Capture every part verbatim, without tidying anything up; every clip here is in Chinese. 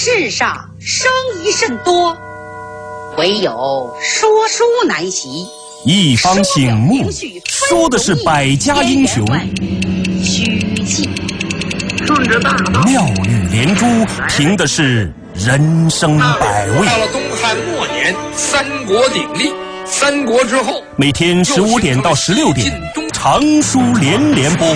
世上生疑甚多，唯有说书难习。 一方醒目，说的是百家英雄， 虚气顺着大道， 妙语连珠，凭的是人生百味。 到了东汉末年，三国鼎立，三国之后， 每天十五点到十六点，长书连连播。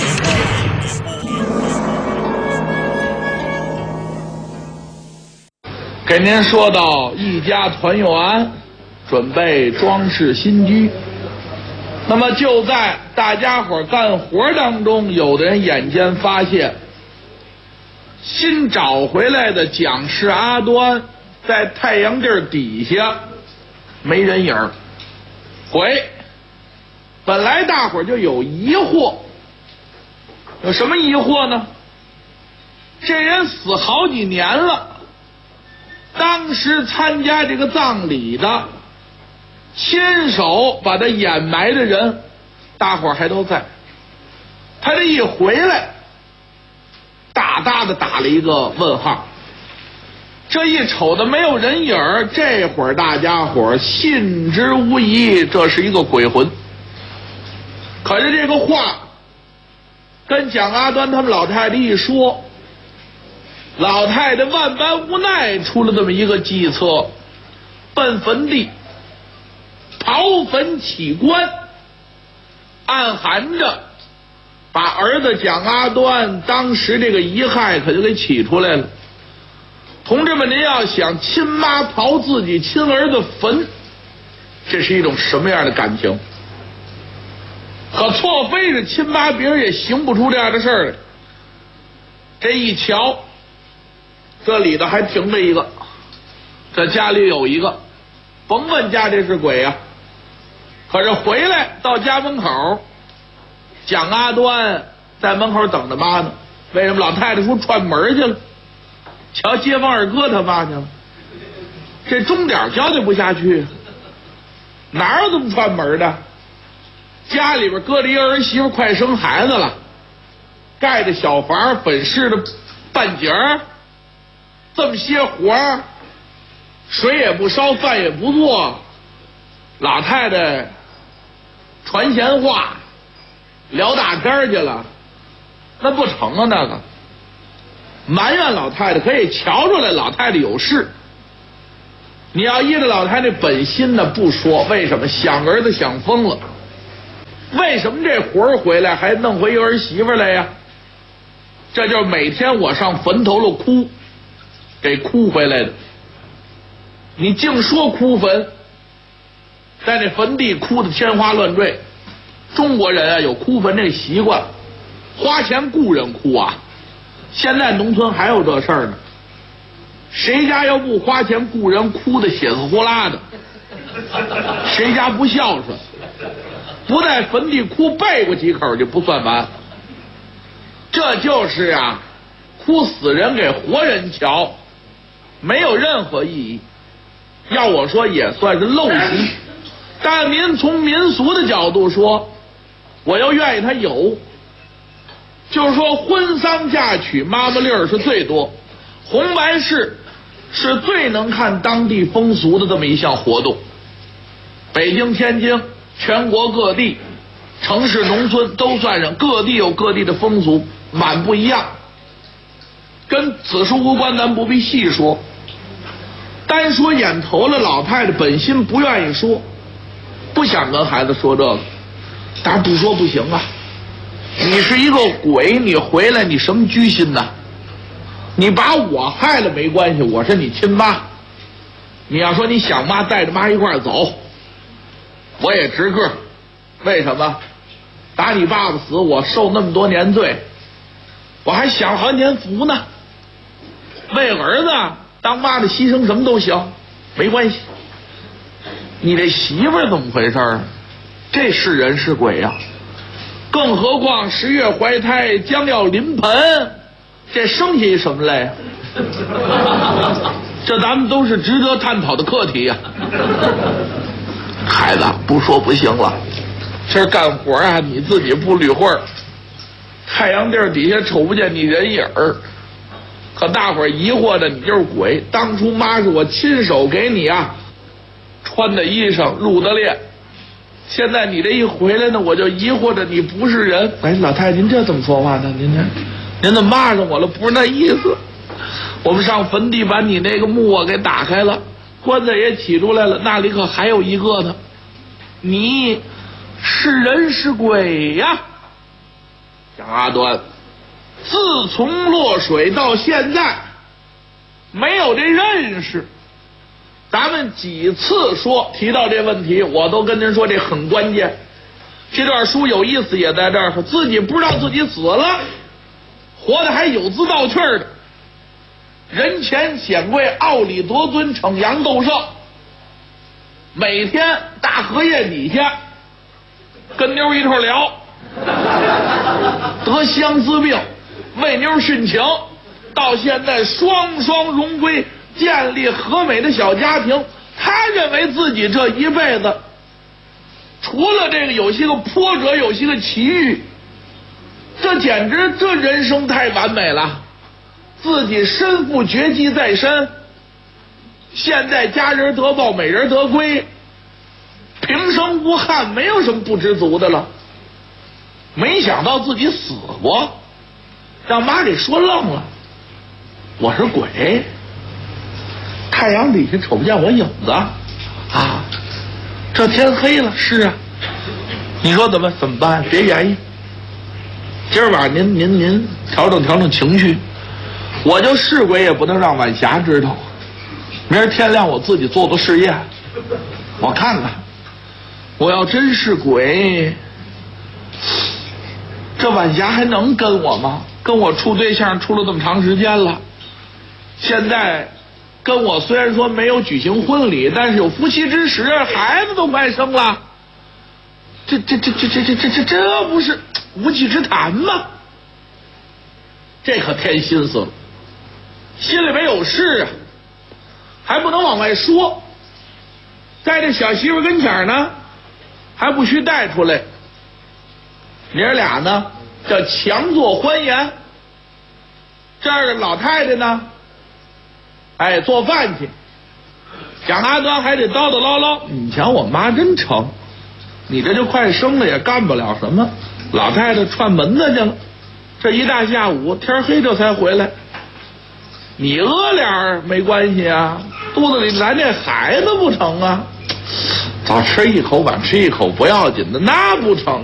给您说到一家团圆，准备装饰新居。那么就在大家伙干活当中，有的人眼尖发现，新找回来的蒋氏阿端在太阳地底下没人影儿。喂，本来大伙就有疑惑，有什么疑惑呢？这人死好几年了，当时参加这个葬礼的，亲手把他掩埋的人，大伙还都在。他这一回来，大大的打了一个问号。这一瞅的没有人影儿，这会儿大家伙信之无疑，这是一个鬼魂。可是这个话跟蒋阿端他们老太太一说，老太太万般无奈，出了这么一个计策，奔坟地刨坟起棺，暗含着把儿子蒋阿端当时这个遗害可就给起出来了。同志们，您要想亲妈刨自己亲儿子坟，这是一种什么样的感情？可错非是亲妈，别人也行不出这样的事儿来。这一瞧，这里头还停着一个，这家里有一个，甭问家这是鬼呀、啊。可是回来到家门口，蒋阿端在门口等着妈呢。为什么？老太太说串门去了，瞧街坊二哥他妈去了，这钟点交代不下去，哪有这么串门的？家里边搁着一儿媳妇快生孩子了，盖着小房，本市的半截儿，这么些活儿，水也不烧，饭也不做，老太太传闲话聊大天去了，那不成啊。那个埋怨老太太，可以瞧出来老太太有事。你要依着老太太本心呢，不说，为什么？想儿子想疯了。为什么这活儿回来还弄回一儿媳妇来呀？这就是每天我上坟头了哭，给哭回来的。你净说哭坟，在那坟地哭得天花乱坠。中国人啊有哭坟这习惯，花钱雇人哭啊。现在农村还有这事儿呢，谁家要不花钱雇人，哭得血丝呼啦的，谁家不孝顺，不在坟地哭背过几口就不算完。这就是啊，哭死人给活人瞧，没有任何意义。要我说也算是陋习，但您从民俗的角度说，我又愿意他有。就是说婚丧嫁娶妈妈粒儿是最多，红白事是最能看当地风俗的这么一项活动。北京天津全国各地城市农村都算上，各地有各地的风俗，满不一样，跟此书无关，咱不必细说。单说眼头了，老太太本心不愿意说，不想跟孩子说这个，但是不说不行啊。你是一个鬼，你回来你什么居心呢？你把我害了没关系，我是你亲妈。你要说你想妈，带着妈一块儿走，我也值个。为什么？打你爸爸死，我受那么多年罪，我还享好几年福呢。为儿子当妈的牺牲什么都行，没关系。你这媳妇儿怎么回事儿？这是人是鬼呀、啊？更何况十月怀胎，将要临盆，这生下什么来呀？这咱们都是值得探讨的课题呀、啊。孩子，不说不行了，这干活啊，你自己不捋会儿，太阳地底下瞅不见你人影儿， 可大伙儿疑惑的，你就是鬼。当初妈是我亲手给你啊穿的衣裳入的殓，现在你这一回来呢，我就疑惑着你不是人。哎，老太太，您这怎么说话呢？您这，您怎么骂上我了？不是那意思。我们上坟地把你那个墓啊给打开了，棺材也起出来了，那里可还有一个呢。你是人是鬼呀？蒋阿端，自从落水到现在，没有这认识。咱们几次说提到这问题，我都跟您说这很关键。这段书有意思也在这儿，自己不知道自己死了，活得还有滋道趣的。人前显贵，傲里夺尊，逞阳斗胜。每天大荷叶底下跟妞一头聊，得相思病，为妞殉情，到现在双双荣归，建立和美的小家庭。他认为自己这一辈子除了这个有些个波折，有些个奇遇，这简直这人生太完美了。自己身负绝技在身，现在家人得报，美人得归，平生无憾，没有什么不知足的了。没想到自己死过，让妈给说愣了。我是鬼，太阳底下瞅不见我影子啊！这天黑了，是啊，你说怎么怎么办？别言语。今儿晚上您您您调整调整情绪。我就是鬼也不能让晚霞知道，明儿天亮我自己做做试验，我看看，我要真是鬼，这晚霞还能跟我吗？跟我处对象处了这么长时间了，现在跟我虽然说没有举行婚礼，但是有夫妻之实，孩子都快生了，这这这这这这这这这不是无稽之谈吗？这可添心思了。心里边有事啊，还不能往外说，在这小媳妇跟前呢，还不许带出来。爷儿俩呢叫强作欢颜，这儿的老太太呢，哎，做饭去。蒋阿端还得叨叨唠唠，你瞧我妈真成，你这就快生了也干不了什么。老太太串门子去了，这一大下午天黑这才回来。你饿点儿没关系啊，肚子里来这孩子不成啊？早吃一口晚吃一口不要紧的，那不成。